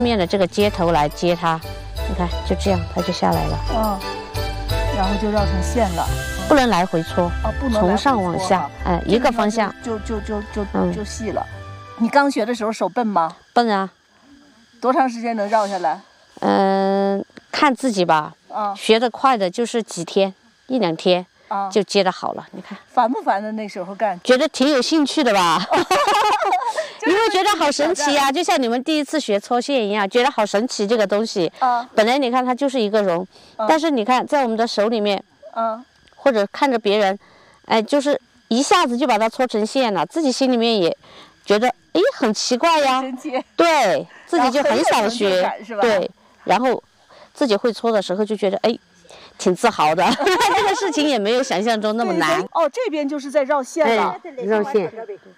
面的这个接头来接它，你看就这样，它就下来了。 然后就绕成线了， 不能来回搓， 不能从上往下，一个方向就细了。你刚学的时候手笨吗？ 笨啊。 多长时间能绕下来？ 看自己吧。学得快的就是几天，1、2天就接得好了。你看烦不烦的？那时候干， 觉得挺有兴趣的吧？因为觉得好神奇呀，就像你们第一次学搓线一样，觉得好神奇这个东西。本来你看它就是一个绒，但是你看在我们的手里面，或者看着别人，就是一下子就把它搓成线了，自己心里面也觉得很奇怪呀。 神奇。 对，自己就很想学，对，然后自己会搓的时候就觉得挺自豪的。这个事情也没有想象中那么难。 这边就是在绕线了。 绕线。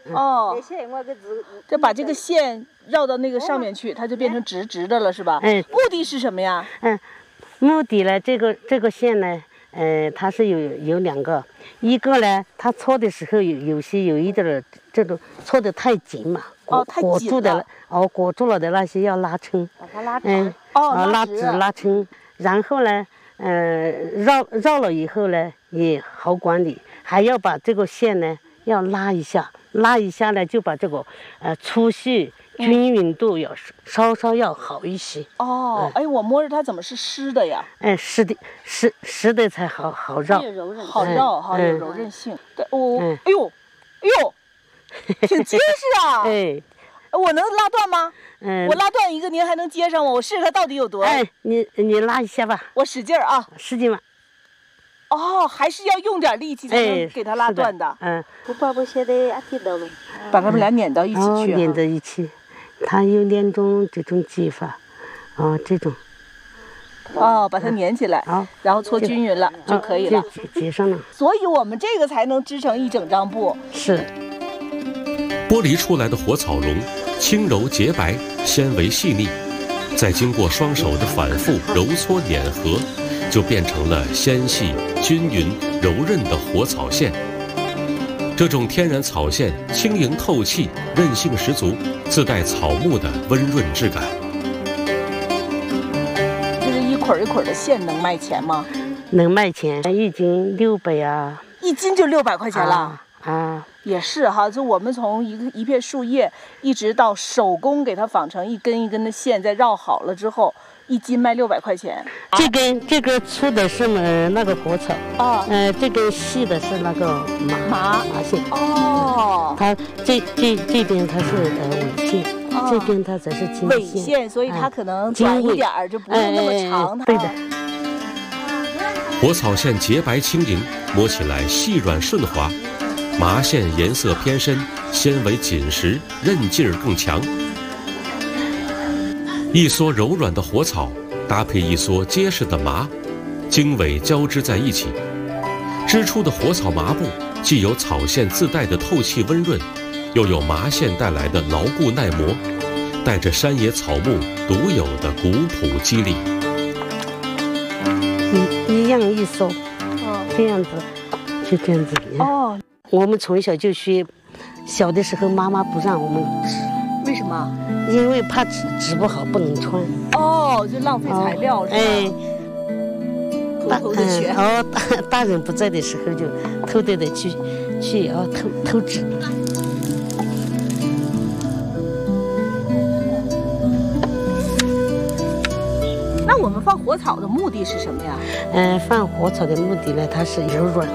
这把这个线绕到那个上面去，它就变成直直的了，是吧？目的是什么呀？ 目的呢，这个线呢，它是有2个，一个呢，它搓的时候有一点儿这种搓得太紧嘛，裹住的，裹住了的那些要拉伸， 把它拉直， 拉直拉伸，然后呢，绕了以后呢也好管理，还要把这个线呢要拉一下呢，就把这个粗细均匀度要稍要好一些。 我摸着它怎么是湿的呀？ 湿的才好绕， 好绕哈，有柔韧性。哎呦，挺结实啊！我能拉断吗？我拉断一个，您还能接上吗？我试试它到底有多。 你拉一下吧。 我使劲儿啊！ 使劲吧。 还是要用点力气才能给它拉断的。把它们俩捻到一起去。 捻到一起，它有2种这种技法，这种。 把它粘起来，然后搓均匀了就可以了， 接上了。 所以我们这个才能织成一整张布。 是。 剥离出来的火草绒轻柔洁白，纤维细腻，再经过双手的反复揉搓碾合，就变成了纤细、均匀、柔韧的火草线。这种天然草线轻盈透气，韧性十足，自带草木的温润质感。 这一捆一捆的线能卖钱吗？ 能卖钱，1斤600啊。 1斤就600块钱了。也是哈，就我们从一片树叶，一直到手工给它纺成一根一根的线，再绕好了之后，1斤卖600块钱。 这根粗的是那个火草，这根细的是那个麻线。它这边它是尾线，这边它才是筋尾线，所以它可能短一点儿，就不用那么长。 对的。 火草线洁白轻盈，摸起来细软顺滑。麻线颜色偏深，纤维紧实，韧劲儿更强。一撮柔软的火草搭配一撮结实的麻，经纬交织在一起，织出的火草麻布既有草线自带的透气温润，又有麻线带来的牢固耐磨，带着山野草木独有的古朴肌理。 一样一收，这样子，就这样子。我们从小就学，小的时候妈妈不让我们织， 为什么？ 因为怕织不好不能穿。 就浪费材料是吧？偷偷的学。 大人不在的时候就偷偷的去偷织。 那我们放火草的目的是什么呀？ 放火草的目的呢，它是柔软。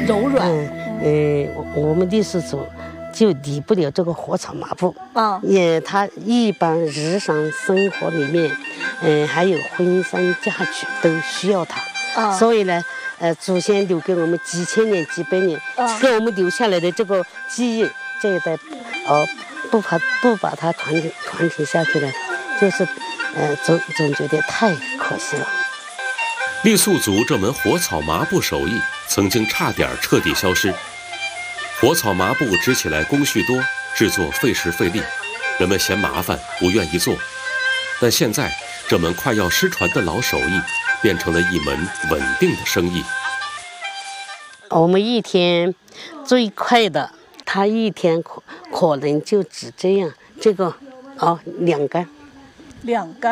我们历史组就离不了这个火草麻布它一般日常生活里面，还有婚丧嫁娶都需要它所以呢，祖先留给我们几千年、几百年，给我们留下来的这个记忆，这一代不把它传承下去了，就是总觉得太可惜了。 傈僳族这门火草麻布手艺曾经差点彻底消失。火草麻布织起来工序多，制作费时费力，人们嫌麻烦不愿意做。但现在这门快要失传的老手艺变成了一门稳定的生意。 我们一天最快的，他一天可能就只这样，这个2杆， 晾干。